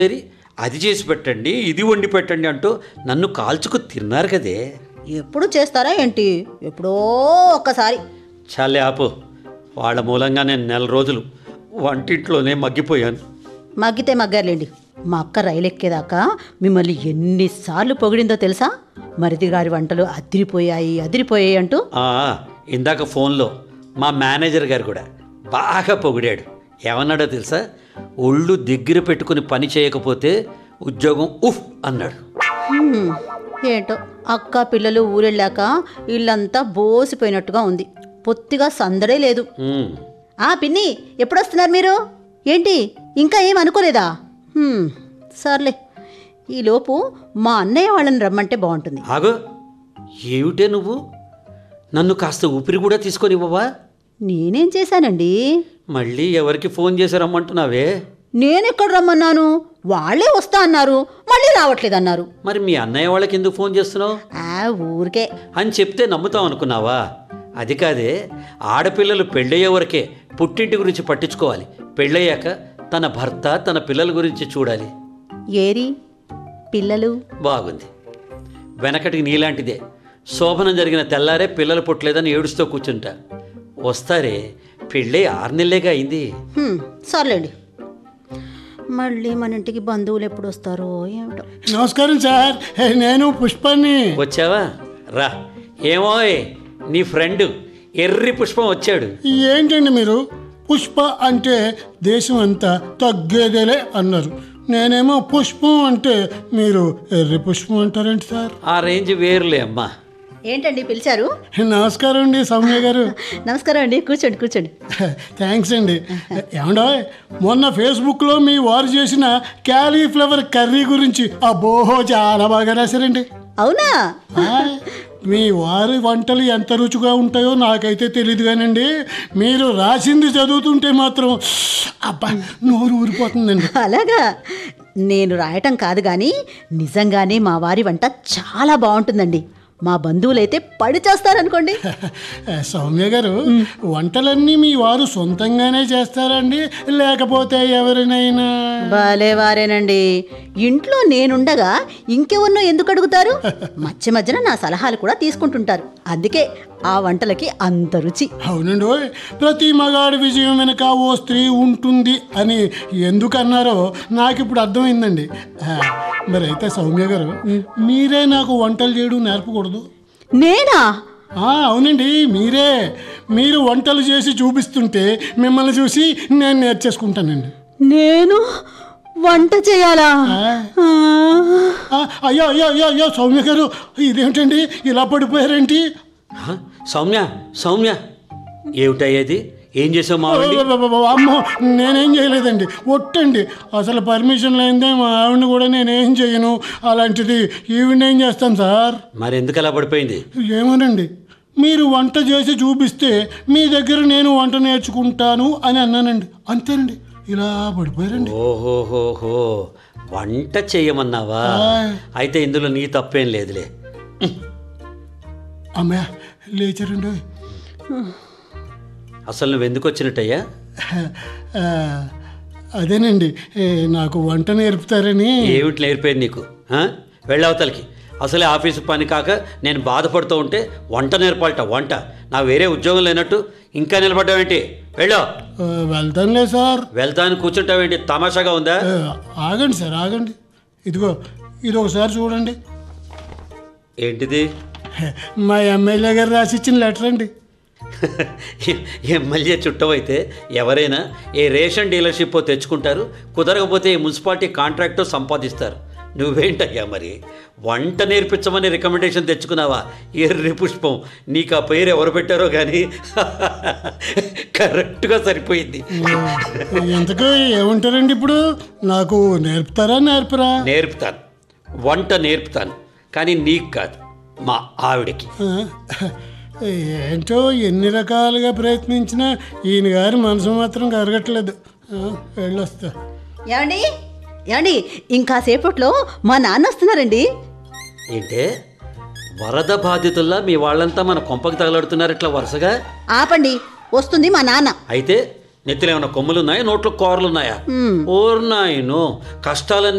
సరే అది చేసి పెట్టండి, ఇది వండి పెట్టండి అంటూ నన్ను కాల్చుకు తిన్నారు కదే. ఎప్పుడు చేస్తారా ఏంటి? ఎప్పుడో ఒక్కసారి. చాలే ఆపు. వాళ్ళ మూలంగా నేను 4 రోజులు వంటింట్లోనే మగ్గిపోయాను. మగ్గితే మగ్గారులేండి. మా అక్క రైలు ఎక్కేదాకా మిమ్మల్ని ఎన్నిసార్లు పొగిడిందో తెలుసా? మరిది గారి వంటలు అదిరిపోయాయి అంటూ. ఇందాక ఫోన్లో మా మేనేజర్ గారు కూడా బాగా పొగిడాడు. ఏమన్నాడో తెలుసా? ఒళ్ళు దగ్గర పెట్టుకుని పని చేయకపోతే ఉద్యోగం ఉఫ్ అన్నాడు. ఏంటో అక్క పిల్లలు ఊరెళ్ళాక ఇల్లంతా బోసిపోయినట్టుగా ఉంది. పొత్తిగా సందడే లేదు. పిన్ని ఎప్పుడొస్తున్నారు మీరు? ఏంటి ఇంకా ఏం అనుకోలేదా? సర్లే, ఈలోపు మా అన్నయ్య వాళ్ళని రమ్మంటే బాగుంటుంది. ఆగో, ఏమిటే నువ్వు నన్ను కాస్త ఊపిరి కూడా తీసుకొని ఇవ్వవా? నేనేం చేశానండి? మళ్ళీ ఎవరికి ఫోన్ చేసి రమ్మంటున్నావే? నేనెక్కడ రమ్మన్నాను? వాళ్ళే వస్తా అన్నారు, మళ్ళీ రావట్లేదన్నారు. మరి మీ అన్నయ్య వాళ్ళకి ఎందుకు ఫోన్ చేస్తున్నావు? ఊరికే అని చెప్తే నమ్ముతాం అనుకున్నావా? అది కాదే, ఆడపిల్లలు పెళ్ళయ్యే వరకే పుట్టింటి గురించి పట్టించుకోవాలి. పెళ్ళయ్యాక తన భర్త తన పిల్లల గురించి చూడాలి. ఏరి పిల్లలు? బాగుంది. వెనకటికి నీలాంటిదే. శోభనం జరిగిన తెల్లారే పిల్లలు పుట్టలేదని ఏడుస్తూ కూర్చుంటా. వస్తారే, పెళ్ళే 6 నెలలేగా అయింది. సర్లేండి, మళ్ళీ మన ఇంటికి బంధువులు ఎప్పుడు వస్తారో ఏమిటో. నమస్కారం సార్, నేను పుష్పాన్ని. వచ్చావా? రా. ఏమోయ్, నీ ఫ్రెండ్ ఎర్రి పుష్పం వచ్చాడు. ఏంటండి మీరు? పుష్ప అంటే దేశం అంతా తగ్గేదేలే అన్నారు. నేనేమో పుష్పం అంటే మీరు ఎర్రి పుష్పం అంటారేంటి సార్? ఆ రేంజ్ వేరులే అమ్మా. ఏంటండి పిలిచారు? నమస్కారం అండి సౌమ్య గారు. నమస్కారం అండి, కూర్చోండి. థ్యాంక్స్ అండి. ఏమండో, మొన్న ఫేస్బుక్లో మీ వారు చేసిన క్యాలీఫ్లవర్ కర్రీ గురించి అబ్బో చాలా బాగా రాశారండి. అవునా? మీ వారి వంటలు ఎంత రుచిగా ఉంటాయో నాకైతే తెలియదు కానండి, మీరు రాసింది చదువుతుంటే మాత్రం అబ్బా నోరు ఊరిపోతుందండి. అలాగా? నేను రాయటం కాదు కానీ నిజంగానే మా వారి వంట చాలా బాగుంటుందండి. మా బంధువులైతే పడి చేస్తారనుకోండి. సౌమ్య గారు, వంటలన్నీ మీ వారు సొంతంగానే చేస్తారండి, లేకపోతే ఎవరినైనా? బాలేవారేనండి. ఇంట్లో నేనుండగా ఇంకెవరినో ఎందుకు అడుగుతారు? మధ్య మధ్యన నా సలహాలు కూడా తీసుకుంటుంటారు. అందుకే ఆ వంటలకి అంత రుచి. అవునండి, ప్రతి మగాడి విజయం వెనక ఓ స్త్రీ ఉంటుంది అని ఎందుకన్నారో నాకు ఇప్పుడు అర్థమైందండి. మరి అయితే సౌమ్య గారు, మీరే నాకు వంటలు చేయడం నేర్పకూడదు? నేనా? అవునండి, మీరు వంటలు చేసి చూపిస్తుంటే మిమ్మల్ని చూసి నేను నేర్చేసుకుంటానండి. నేను వంట చేయాలా? అయ్యో అయ్యో అయ్యో అయ్యో సౌమ్య గారు, ఇదేంటండి ఇలా పడిపోయారేంటి? సౌమ్య ఏమిటయ్యేది? ఏం చేసావు మా? అమ్మో, నేనేం చేయలేదండి, ఒట్టండి. అసలు పర్మిషన్ లేనిదే మా ఆవిడని కూడా నేనేం చేయను. అలాంటిది ఈవిడేం చేస్తాను సార్? మరి ఎందుకు అలా పడిపోయింది? ఏమోనండి, మీరు వంట చేసి చూపిస్తే మీ దగ్గర నేను వంట నేర్చుకుంటాను అని అన్నానండి, అంతేనండి, ఇలా పడిపోయారండి. ఓహోహోహో, వంట చేయమన్నావా? అయితే ఇందులో నీ తప్పేం లేదులే. అమ్మయ్య, లేచారండి. అసలు నువ్వు ఎందుకు వచ్చినట్టయ్యా? అదేనండి, నాకు వంట నేర్పుతారని. ఏమిటి నేర్పేది నీకు? వెళ్ళవతలకి. అసలే ఆఫీసు పని కాక నేను బాధపడుతూ ఉంటే వంట నేర్పాలట. వంట నాకు వేరే ఉద్యోగం లేనట్టు ఇంకా నిలబడ్డావేంటి? వెళ్ళో. వెళ్తానులే సార్. వెళ్తాను కూర్చుంటావేంటి? తమాషాగా ఉందా? ఆగండి సార్, ఆగండి. ఇదిగో, ఇది ఒకసారి చూడండి. ఏంటిది? మా ఎమ్మెల్యే గారు రాసిచ్చిన లెటర్ అండి. ఎమ్మెల్యే చుట్టమైతే ఎవరైనా ఏ రేషన్ డీలర్షిప్ తెచ్చుకుంటారు, కుదరకపోతే ఏ మున్సిపాలిటీ కాంట్రాక్టో సంపాదిస్తారు. నువ్వేంటయ్యా మరి వంట నేర్పించమని రికమెండేషన్ తెచ్చుకున్నావా? ఎర్రి పుష్పం, నీకు ఆ పేరు ఎవరు పెట్టారో కానీ కరెక్ట్గా సరిపోయింది. ఎంతకు ఏమంటారండి ఇప్పుడు? నాకు నేర్పుతారా నేర్పరా? నేర్పుతాను, వంట నేర్పుతాను, కానీ నీకు కాదు, మా ఆవిడకి. ఏంటో ఎన్ని రకాలుగా ప్రయత్నించినా ఈయన గారి మనసు మాత్రం కరగట్లేదు. వెళ్ళొస్తా. ఏమండి, ఇంకాసేపట్లో మా నాన్న వస్తున్నారండి. ఏంటే, వరద బాధితుల్లా మీ వాళ్ళంతా మన కొంపకి తగలడుతున్నారు ఇట్లా వరుసగా? ఆపండి, వస్తుంది మా నాన్న. అయితే నెత్తిలో ఏమైనా కొమ్ములున్నాయా, నోట్లో కూరలున్నాయా? ఓర్నాయను, కష్టాలన్నీ